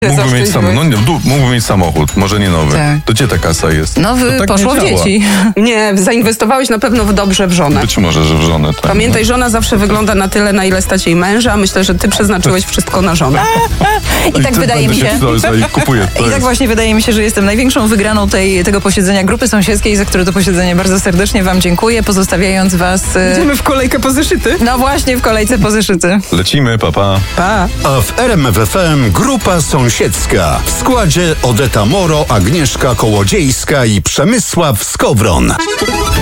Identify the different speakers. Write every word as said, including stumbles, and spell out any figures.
Speaker 1: Mógłby mieć, sam, no, nie, du, mógłby mieć samochód, może nie nowy.
Speaker 2: Tak.
Speaker 1: To gdzie ta kasa jest?
Speaker 2: Nowy
Speaker 1: tak
Speaker 2: poszło w dzieci.
Speaker 3: Nie, zainwestowałeś na pewno w dobrze w żonę.
Speaker 1: Być może, że w żonę. Tak,
Speaker 3: Pamiętaj, żona zawsze wygląda na tyle, na ile stać jej męża. Myślę, że ty przeznaczyłeś wszystko na żonę.
Speaker 2: I tak wydaje mi się.
Speaker 1: I, kupuję,
Speaker 2: I tak
Speaker 1: jest.
Speaker 2: właśnie wydaje mi się, że jestem największą wygraną tej, tego posiedzenia grupy sąsiedzkiej, za które to posiedzenie bardzo serdecznie wam dziękuję, pozostawiając was...
Speaker 3: Idziemy w kolejkę po zeszyty.
Speaker 2: No właśnie, w kolejce po zeszyty.
Speaker 1: Lecimy, papa.
Speaker 3: Pa.
Speaker 4: A w R M F F M Grupa Sąsiedzka. W składzie Odeta Moro, Agnieszka Kołodziejska i Przemysław Skowron.